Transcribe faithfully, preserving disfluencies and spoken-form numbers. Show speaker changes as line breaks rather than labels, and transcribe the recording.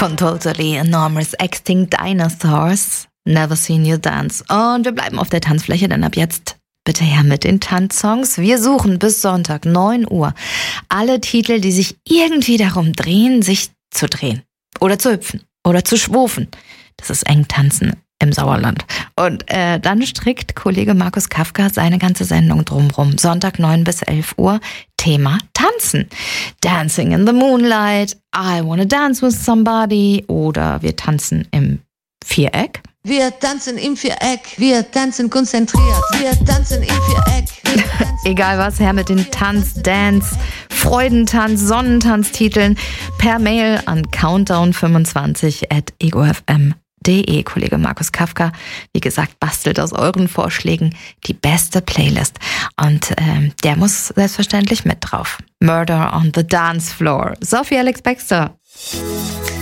Von Totally Enormous Extinct Dinosaurs, Never Seen You Dance. Und wir bleiben auf der Tanzfläche, denn ab jetzt bitte her mit den Tanzsongs. Wir suchen bis Sonntag neun Uhr alle Titel, die sich irgendwie darum drehen, sich zu drehen oder zu hüpfen oder zu schwufen. Das ist eng tanzen im Sauerland. Und äh, dann strickt Kollege Markus Kafka seine ganze Sendung drumrum. Sonntag neun bis elf Uhr, Thema Tanzen. Dancing in the Moonlight, I Wanna Dance with Somebody oder wir tanzen im Viereck.
Wir tanzen im Viereck, wir tanzen konzentriert, wir tanzen im Viereck. Tanzen
Egal was, her mit den Tanz, Dance, Freudentanz, Sonnentanztiteln per Mail an countdown fünfundzwanzig at egofm punkt de. Kollege Markus Kafka, wie gesagt, bastelt aus euren Vorschlägen die beste Playlist. Und ähm, der muss selbstverständlich mit drauf. Murder on the Dance Floor. Sophie Alex Baxter.